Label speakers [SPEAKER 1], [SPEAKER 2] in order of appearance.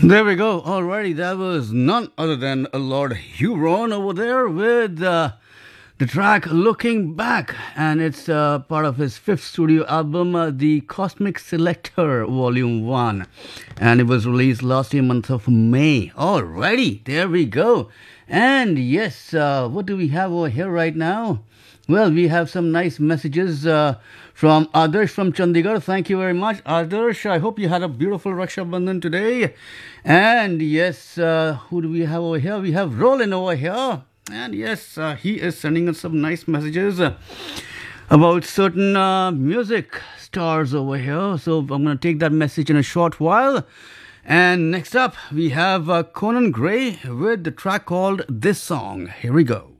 [SPEAKER 1] There we go. Alrighty, that was none other than Lord Huron over there with the track Looking Back, and it's part of his fifth studio album, The Cosmic Selector Volume 1, and it was released last year, month of May. Alrighty, there we go. And yes, what do we have over here right now? Well, we have some nice messages from Adarsh from Chandigarh. Thank you very much, Adarsh. I hope you had a beautiful Raksha Bandhan today. And yes, who do we have over here? We have Roland over here. And yes, he is sending us some nice messages about certain music stars over here. So I'm going to take that message in a short while. And next up, we have Conan Gray with the track called This Song. Here we go.